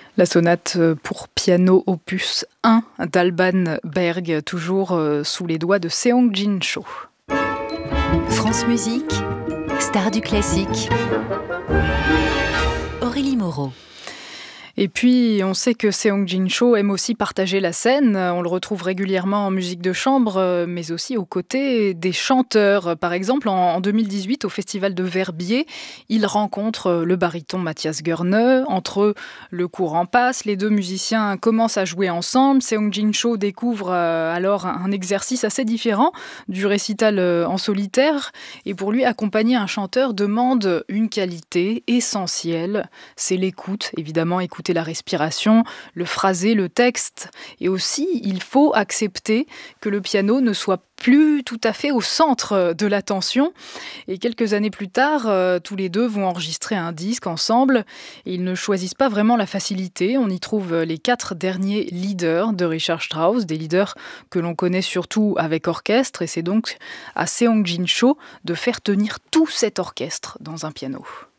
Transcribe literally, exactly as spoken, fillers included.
La sonate pour piano opus un d'Alban Berg, toujours sous les doigts de Seong-Jin Cho. France Musique, star du classique. Aurélie Moreau. Et puis, on sait que Seong-Jin Cho aime aussi partager la scène. On le retrouve régulièrement en musique de chambre, mais aussi aux côtés des chanteurs. Par exemple, en deux mille dix-huit, au Festival de Verbier, il rencontre le baryton Mathias Goerne. Entre eux, le courant passe. Les deux musiciens commencent à jouer ensemble. Seong-Jin Cho découvre alors un exercice assez différent du récital en solitaire. Et pour lui, accompagner un chanteur demande une qualité essentielle. C'est l'écoute, évidemment, écouter la respiration, le phrasé, le texte. Et aussi, il faut accepter que le piano ne soit plus tout à fait au centre de l'attention. Et quelques années plus tard, euh, tous les deux vont enregistrer un disque ensemble. Et ils ne choisissent pas vraiment la facilité. On y trouve les quatre derniers leaders de Richard Strauss, des leaders que l'on connaît surtout avec orchestre. Et c'est donc à Seong-Jin Cho de faire tenir tout cet orchestre dans un piano.